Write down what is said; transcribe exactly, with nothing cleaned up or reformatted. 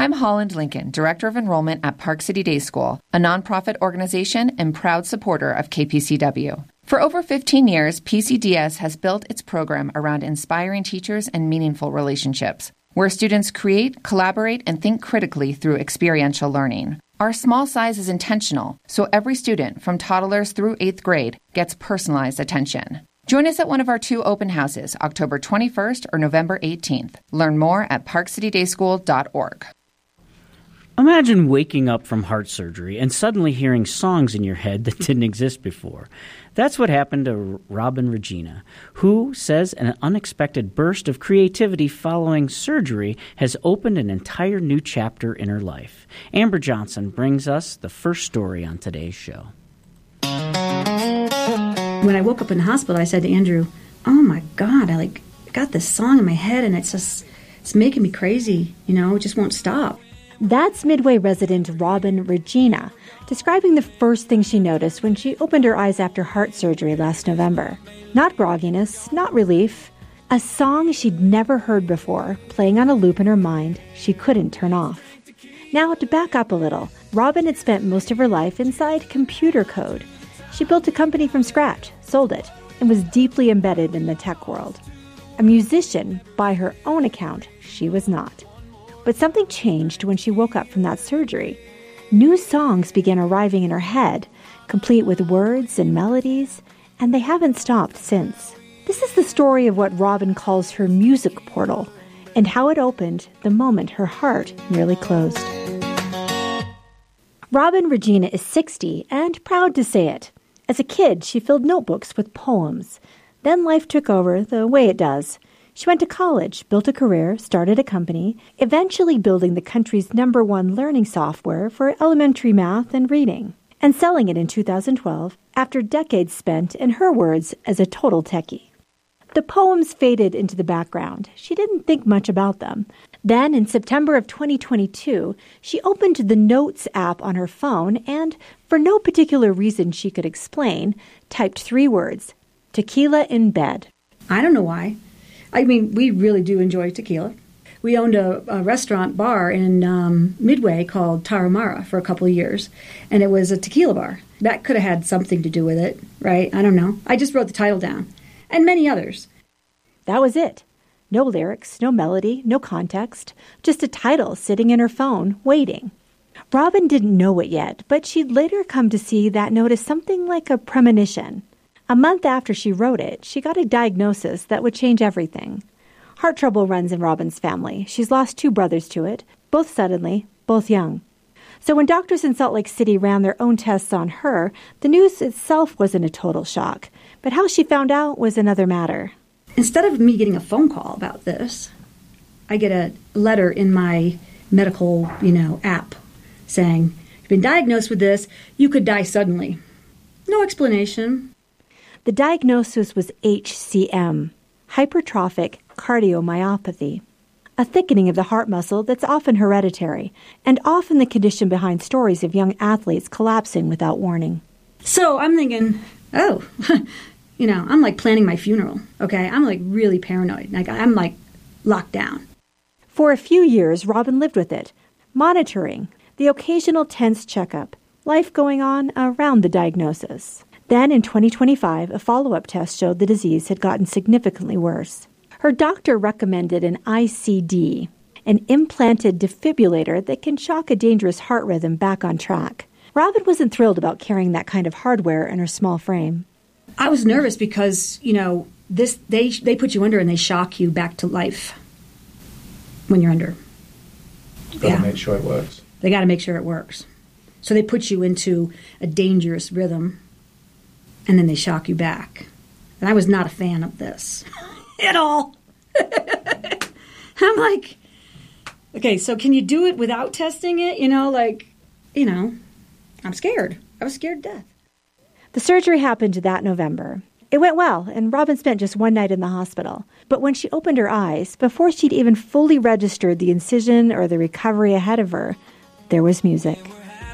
I'm Holland Lincoln, Director of Enrollment at Park City Day School, a nonprofit organization and proud supporter of K P C W. For over fifteen years, P C D S has built its program around inspiring teachers and meaningful relationships, where students create, collaborate, and think critically through experiential learning. Our small size is intentional, so every student, from toddlers through eighth grade, gets personalized attention. Join us at one of our two open houses, October twenty-first or November eighteenth. Learn more at park city day school dot org. Imagine waking up from heart surgery and suddenly hearing songs in your head that didn't exist before. That's what happened to Robin Regina, who says an unexpected burst of creativity following surgery has opened an entire new chapter in her life. Amber Johnson brings us the first story on today's show. When I woke up in the hospital, I said to Andrew, oh my God, I like got this song in my head and it's just, it's making me crazy. You know, it just won't stop. That's Midway resident Robin Regina, describing the first thing she noticed when she opened her eyes after heart surgery last November. Not grogginess, not relief. A song she'd never heard before, playing on a loop in her mind she couldn't turn off. Now, to back up a little, Robin had spent most of her life inside computer code. She built a company from scratch, sold it, and was deeply embedded in the tech world. A musician, by her own account, she was not. But something changed when she woke up from that surgery. New songs began arriving in her head, complete with words and melodies, and they haven't stopped since. This is the story of what Robin calls her music portal, and how it opened the moment her heart nearly closed. Robin Regina is sixty and proud to say it. As a kid, she filled notebooks with poems. Then life took over the way it does. She went to college, built a career, started a company, eventually building the country's number one learning software for elementary math and reading, and selling it in two thousand twelve after decades spent, in her words, as a total techie. The poems faded into the background. She didn't think much about them. Then, in September of twenty twenty-two, she opened the Notes app on her phone and, for no particular reason she could explain, typed three words, tequila in bed. I don't know why. I mean, we really do enjoy tequila. We owned a, a restaurant bar in um, Midway called Tarahumara for a couple of years, and it was a tequila bar. That could have had something to do with it, right? I don't know. I just wrote the title down, and many others. That was it. No lyrics, no melody, no context, just a title sitting in her phone, waiting. Robin didn't know it yet, but she'd later come to see that note as something like a premonition. A month after she wrote it, she got a diagnosis that would change everything. Heart trouble runs in Robin's family. She's lost two brothers to it, both suddenly, both young. So when doctors in Salt Lake City ran their own tests on her, the news itself wasn't a total shock. But how she found out was another matter. Instead of me getting a phone call about this, I get a letter in my medical, you know, app saying, you've been diagnosed with this, you could die suddenly. No explanation. The diagnosis was H C M, hypertrophic cardiomyopathy, a thickening of the heart muscle that's often hereditary, and often the condition behind stories of young athletes collapsing without warning. So I'm thinking, oh, you know, I'm like planning my funeral, okay? I'm like really paranoid. Like I'm like locked down. For a few years, Robin lived with it, monitoring, the occasional tense checkup, life going on around the diagnosis. Then, in twenty twenty-five, a follow-up test showed the disease had gotten significantly worse. Her doctor recommended an I C D, an implanted defibrillator that can shock a dangerous heart rhythm back on track. Robin wasn't thrilled about carrying that kind of hardware in her small frame. I was nervous because, you know, this they they put you under and they shock you back to life when you're under. You've got yeah. to make sure it works. They got to make sure it works. So they put you into a dangerous rhythm, and then they shock you back. And I was not a fan of this at all. I'm like, okay, so can you do it without testing it? You know, like, you know, I'm scared. I was scared to death. The surgery happened that November. It went well, and Robin spent just one night in the hospital. But when she opened her eyes, before she'd even fully registered the incision or the recovery ahead of her, there was music.